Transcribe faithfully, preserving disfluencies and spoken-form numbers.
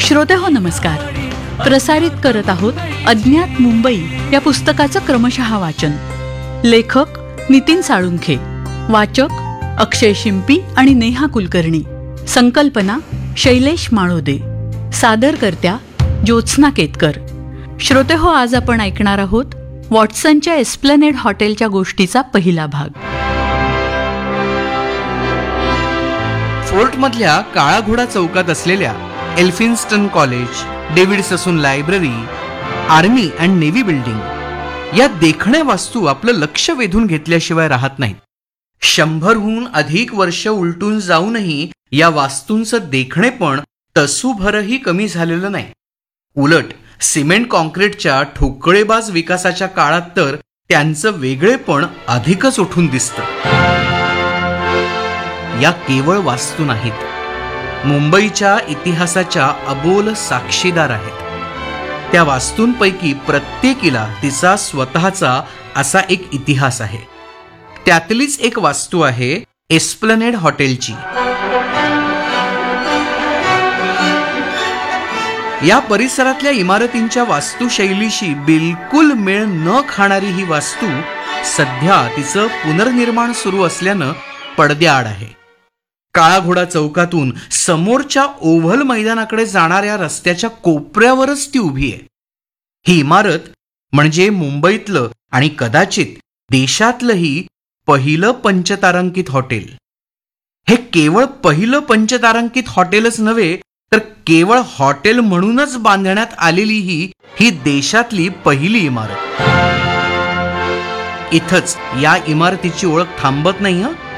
श्रोते हो नमस्कार. प्रसारित करत आहोत अज्ञात मुंबई या पुस्तकाचं क्रमशः वाचन. लेखक नितीन साळुंखे, वाचक अक्षय शिंपी आणि नेहा कुलकर्णी. संकल्पना शैलेश माळोदे. सादरकर्त्या ज्योत्स्ना केतकर. श्रोते हो, आज आपण ऐकणार आहोत वॉटसनच्या एस्प्लनेड हॉटेलच्या गोष्टीचा पहिला भाग. फोर्टमधल्या काळा घोडा चौकात असलेल्या Elphinstone college, David Sassoon library, army and navy building या देखण्या वास्तू आपलं लक्ष वेधून घेतल्याशिवाय राहत नाहीत. शंभरहून अधिक वर्ष उलटून जाऊनही या वास्तूंचं देखणेपण तसूभरही कमी झालेलं नाही. उलट सिमेंट कॉन्क्रीटच्या ठोकळेबाज विकासाच्या काळात तर त्यांचं वेगळेपण अधिकच उठून दिसतं. या केवळ वास्तू नाहीत, मुंबईच्या इतिहासाच्या अबोल साक्षीदार आहेत. त्या वास्तूंपैकी प्रत्येकीला तिचा स्वतःचा असा एक इतिहास आहे. त्यातलीच एक वास्तू आहे एस्प्लनेड हॉटेलची. या परिसरातल्या इमारतींच्या वास्तुशैलीशी बिलकुल मेळ न खाणारी ही वास्तू सध्या तिचं पुनर्निर्माण सुरू असल्यानं पडद्याआड आहे. काळा घोडा चौकातून समोरच्या ओव्हल मैदानाकडे जाणाऱ्या रस्त्याच्या कोपऱ्यावरच ती उभी आहे. ही इमारत म्हणजे मुंबईतलं आणि कदाचित देशातलंही पहिलं पंचतारांकित हॉटेल. हे केवळ पहिलं पंचतारांकित हॉटेलच नव्हे, तर केवळ हॉटेल म्हणूनच बांधण्यात आलेली ही ही देशातली पहिली इमारत. इथंच या इमारतीची ओळख थांबत नाही हं.